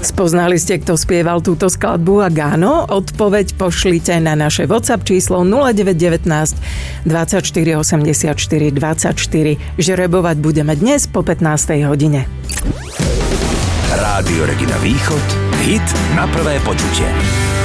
Spoznali ste, kto spieval túto skladbu? Ak áno, odpoveď pošlite na naše WhatsApp číslo 0919 24 84 24. Žrebovať budeme dnes po 15. hodine. Rádio Regina Východ, hit na prvé počutie.